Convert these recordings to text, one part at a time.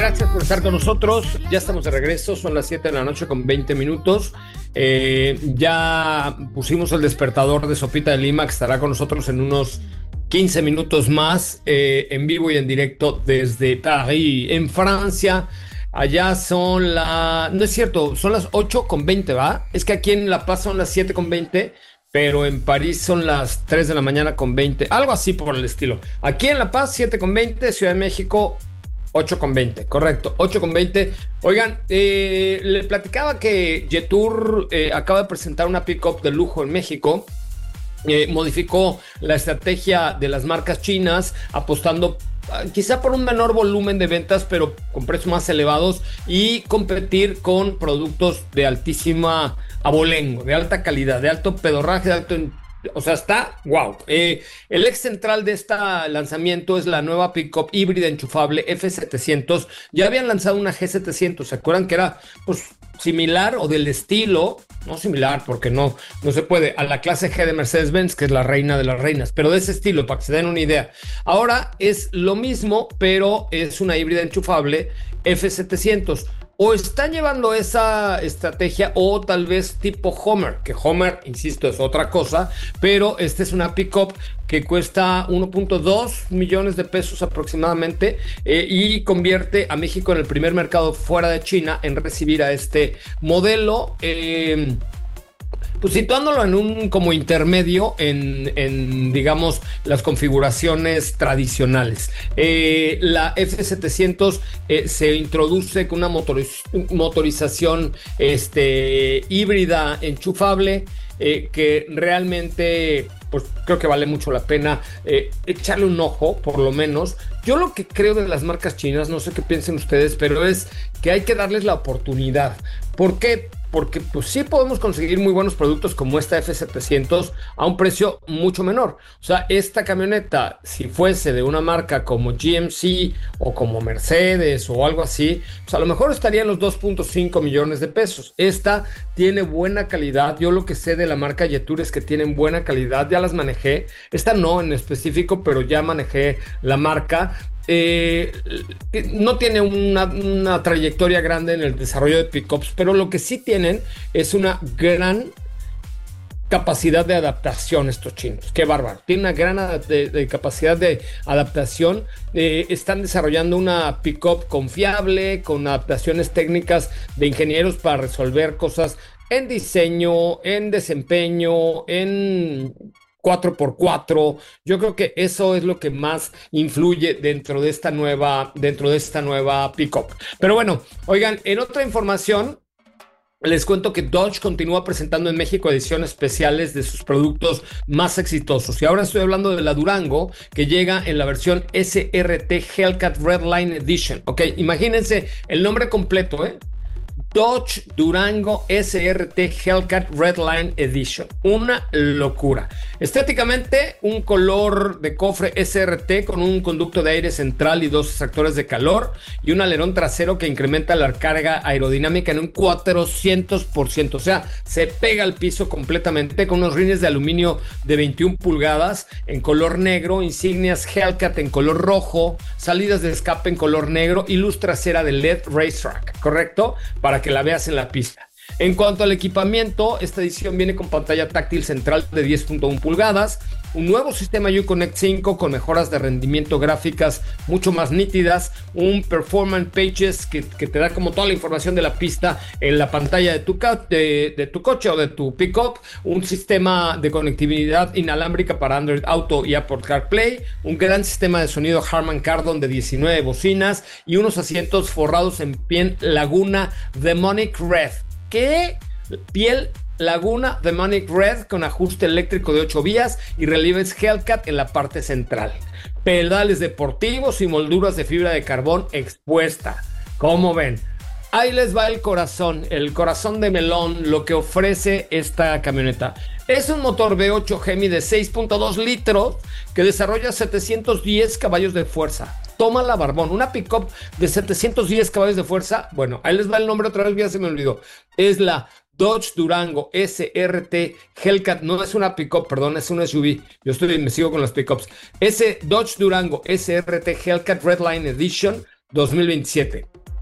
Gracias por estar con nosotros. Ya estamos de regreso, son las 7 de la noche con 20 minutos. Ya pusimos el despertador de Sopita de Lima, que estará con nosotros en unos 15 minutos más, en vivo y en directo desde París, en Francia. Allá son no es cierto, son las 8 con 20, ¿va? Es que aquí en La Paz son las 7 con 20, pero en París son las 3 de la mañana con 20, algo así por el estilo. Aquí en La Paz, 7 con 20, Ciudad de México, 8 con 20, correcto, 8 con 20. Oigan, le platicaba que Jetour acaba de presentar una pick-up de lujo en México. Modificó la estrategia de las marcas chinas, apostando quizá por un menor volumen de ventas, pero con precios más elevados, y competir con productos de altísima abolengo, de alta calidad, de alto pedorraje, de alto... O sea, está wow. El eje central de este lanzamiento es la nueva pick-up híbrida enchufable F700. Ya habían lanzado una G700, ¿se acuerdan? Que era pues similar o del estilo, no similar porque no se puede, a la clase G de Mercedes-Benz, que es la reina de las reinas, pero de ese estilo, para que se den una idea. Ahora es lo mismo, pero es una híbrida enchufable F700. O están llevando esa estrategia, o tal vez tipo Homer, que Homer, insisto, es otra cosa, pero esta es una pick-up que cuesta 1.2 millones de pesos aproximadamente, y convierte a México en el primer mercado fuera de China en recibir a este modelo, pues situándolo en un como intermedio en digamos, las configuraciones tradicionales. La F700 se introduce con una motorización híbrida enchufable, que realmente pues creo que vale mucho la pena echarle un ojo, por lo menos. Yo lo que creo de las marcas chinas, no sé qué piensen ustedes, pero es que hay que darles la oportunidad. ¿Por qué? Porque pues sí podemos conseguir muy buenos productos como esta F700 a un precio mucho menor. O sea, esta camioneta, si fuese de una marca como GMC o como Mercedes o algo así, pues a lo mejor estaría en los 2.5 millones de pesos. Esta tiene buena calidad. Yo lo que sé de la marca Jetour es que tienen buena calidad. Ya las manejé. Esta no en específico, pero ya manejé la marca. No tiene una trayectoria grande en el desarrollo de pickups, pero lo que sí tienen es una gran capacidad de adaptación. Estos chinos, qué bárbaro, tienen una gran capacidad de adaptación. Están desarrollando una pickup confiable, con adaptaciones técnicas de ingenieros para resolver cosas en diseño, en desempeño, en 4x4. Yo creo que eso es lo que más influye dentro de esta nueva pickup. Pero bueno, oigan, en otra información les cuento que Dodge continúa presentando en México ediciones especiales de sus productos más exitosos. Y ahora estoy hablando de la Durango, que llega en la versión SRT Hellcat Redline Edition. Ok, imagínense el nombre completo, Dodge Durango SRT Hellcat Redline Edition. Una locura. Estéticamente, un color de cofre SRT con un conducto de aire central y dos extractores de calor, y un alerón trasero que incrementa la carga aerodinámica en un 400%. O sea, se pega al piso completamente, con unos rines de aluminio de 21 pulgadas en color negro, insignias Hellcat en color rojo, salidas de escape en color negro y luz trasera de LED Racetrack, ¿correcto? Para que la veas en la pista. En cuanto al equipamiento, esta edición viene con pantalla táctil central de 10.1 pulgadas, un nuevo sistema Uconnect 5 con mejoras de rendimiento gráficas mucho más nítidas, un Performance Pages que te da como toda la información de la pista en la pantalla de tu coche o de tu pickup, un sistema de conectividad inalámbrica para Android Auto y Apple CarPlay, un gran sistema de sonido Harman Kardon de 19 bocinas y unos asientos forrados en piel Laguna Demonic Red. ¿Qué? Piel Laguna Demonic Red con ajuste eléctrico de 8 vías y relieves Hellcat en la parte central. Pedales deportivos y molduras de fibra de carbón expuesta. ¿Cómo ven? Ahí les va el corazón de melón, lo que ofrece esta camioneta. Es un motor V8 Hemi de 6.2 litros que desarrolla 710 caballos de fuerza. Toma la barbón, una pickup de 710 caballos de fuerza. Bueno, ahí les va el nombre otra vez, ya se me olvidó. Es la Dodge Durango SRT Hellcat. No es una pickup, perdón, es un SUV. Me sigo con las pickups. Ese Dodge Durango SRT Hellcat Redline Edition 2027.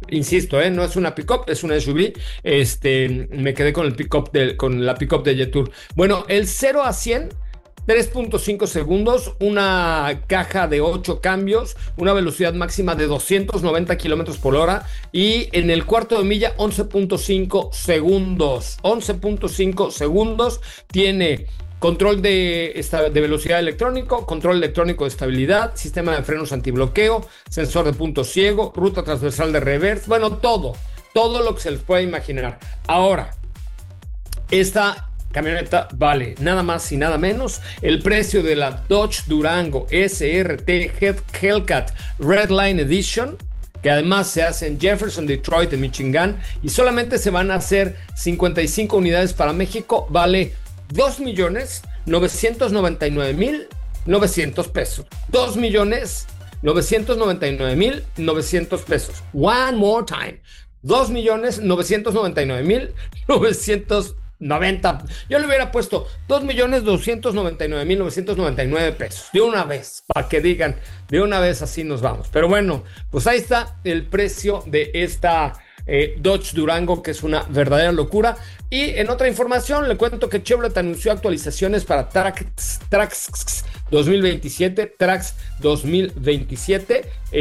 Insisto, no es una pick-up, es una SUV. Me quedé con con la pick-up de Jetour. Bueno, el 0 a 100, 3.5 segundos, una caja de 8 cambios, una velocidad máxima de 290 kilómetros por hora y en el cuarto de milla 11.5 segundos. 11.5 segundos. Tiene control de velocidad electrónico, control electrónico de estabilidad, sistema de frenos antibloqueo, sensor de punto ciego, ruta transversal de reverse, bueno, todo lo que se les pueda imaginar. Ahora, esta camioneta vale nada más y nada menos el precio de la Dodge Durango SRT Hellcat Redline Edition, que además se hace en Jefferson, Detroit, en Michigan, y solamente se van a hacer 55 unidades para México. Vale 2,999,900 pesos. 2,999,900 pesos. One more time. 2,999,990. Yo le hubiera puesto 2,299,999 pesos. De una vez, para que digan, de una vez así nos vamos. Pero bueno, pues ahí está el precio de esta Dodge Durango, que es una verdadera locura. Y en otra información le cuento que Chevrolet anunció actualizaciones para Trax 2027, Trax 2027.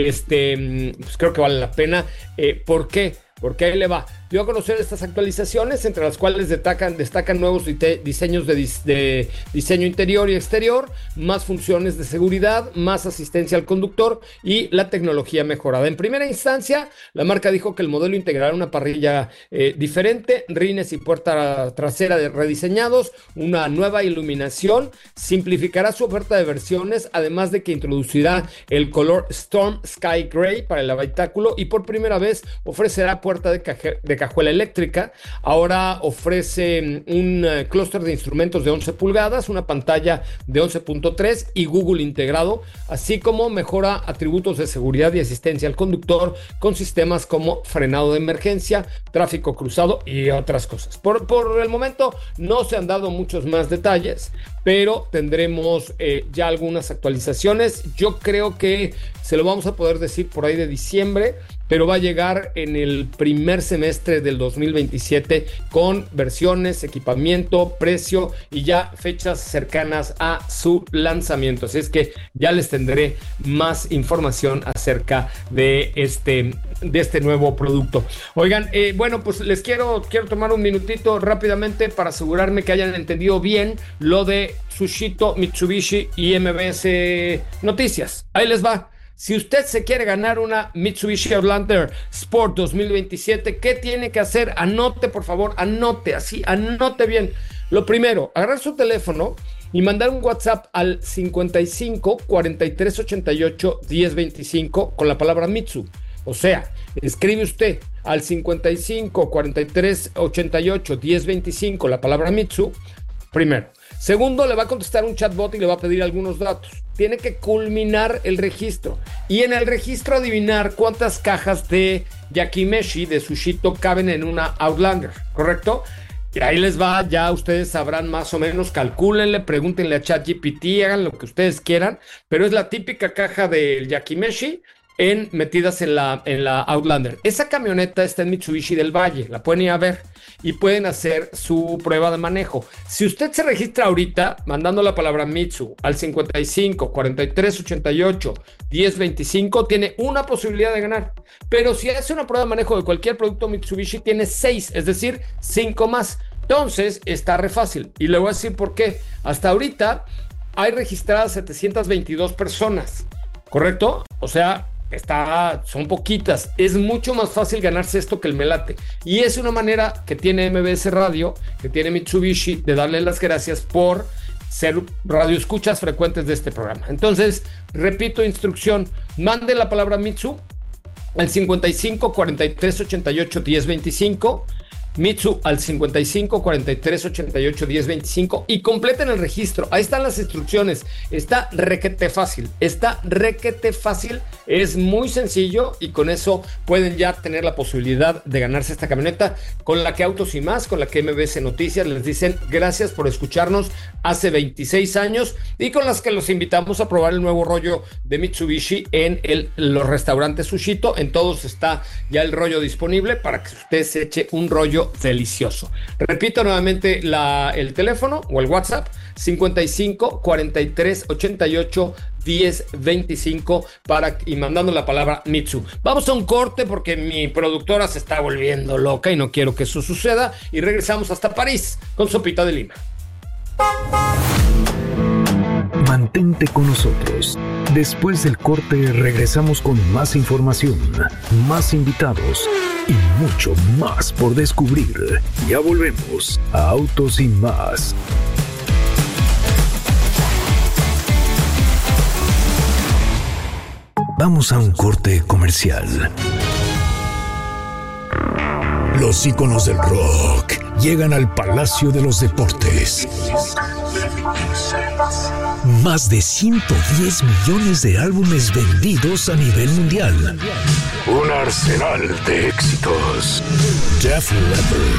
Pues creo que vale la pena. ¿Por qué? Porque ahí le va. Dio a conocer estas actualizaciones, entre las cuales destacan nuevos diseños de diseño interior y exterior, más funciones de seguridad, más asistencia al conductor y la tecnología mejorada. En primera instancia, la marca dijo que el modelo integrará una parrilla diferente, rines y puerta trasera rediseñados, una nueva iluminación, simplificará su oferta de versiones, además de que introducirá el color Storm Sky Gray para el habitáculo y por primera vez ofrecerá puerta de cajuela eléctrica. Ahora ofrece un clúster de instrumentos de 11 pulgadas, una pantalla de 11.3 y Google integrado, así como mejora atributos de seguridad y asistencia al conductor con sistemas como frenado de emergencia, tráfico cruzado y otras cosas. Por el momento no se han dado muchos más detalles, pero tendremos ya algunas actualizaciones. Yo creo que se lo vamos a poder decir por ahí de diciembre, pero va a llegar en el primer semestre del 2027 con versiones, equipamiento, precio y ya fechas cercanas a su lanzamiento. Así es que ya les tendré más información acerca de este nuevo producto. Oigan, bueno, pues les quiero tomar un minutito rápidamente para asegurarme que hayan entendido bien lo de Tsushito, Mitsubishi y MBS Noticias. Ahí les va. Si usted se quiere ganar una Mitsubishi Outlander Sport 2027, ¿qué tiene que hacer? Anote, por favor, anote bien. Lo primero, agarrar su teléfono y mandar un WhatsApp al 55 43 88 10 25 con la palabra Mitsu. O sea, escribe usted al 55 43 88 10 25 la palabra Mitsu, primero. Segundo, le va a contestar un chatbot y le va a pedir algunos datos. Tiene que culminar el registro. Y en el registro adivinar cuántas cajas de Yakimeshi, de Tsushito, caben en una Outlander, ¿correcto? Y ahí les va, ya ustedes sabrán más o menos, calcúlenle, pregúntenle a ChatGPT, hagan lo que ustedes quieran, pero es la típica caja del Yakimeshi metidas en la Outlander. Esa camioneta está en Mitsubishi del Valle, la pueden ir a ver y pueden hacer su prueba de manejo. Si usted se registra ahorita mandando la palabra Mitsu al 55 43 88 10 25, tiene una posibilidad de ganar. Pero si hace una prueba de manejo de cualquier producto Mitsubishi, tiene 6, es decir, 5 más. Entonces está re fácil y le voy a decir por qué. Hasta ahorita hay registradas 722 personas, ¿correcto? O sea, son poquitas. Es mucho más fácil ganarse esto que el melate. Y es una manera que tiene MBS Radio, que tiene Mitsubishi, de darle las gracias por ser radioescuchas frecuentes de este programa. Entonces, repito, instrucción: mande la palabra Mitsu al 55 43 88 10 25. Mitsu al 55 43 88 10 25 y completen el registro. Ahí están las instrucciones. Está requete fácil. Es muy sencillo y con eso pueden ya tener la posibilidad de ganarse esta camioneta con la que Autos y Más, con la que MBS Noticias les dicen gracias por escucharnos hace 26 años y con las que los invitamos a probar el nuevo rollo de Mitsubishi en los restaurantes Sushito. En todos está ya el rollo disponible para que usted se eche un rollo delicioso. Repito nuevamente el teléfono o el WhatsApp 55 43 88 10 25 y mandando la palabra Mitsu. Vamos a un corte porque mi productora se está volviendo loca y no quiero que eso suceda, y regresamos hasta París con Sopita de Lima. Mantente con nosotros. Después del corte regresamos con más información, más invitados y mucho más por descubrir. Ya volvemos a Autos y Más. Vamos a un corte comercial. Los íconos del rock llegan al Palacio de los Deportes. Más de 110 millones de álbumes vendidos a nivel mundial. Un arsenal de éxitos. Def Leppard,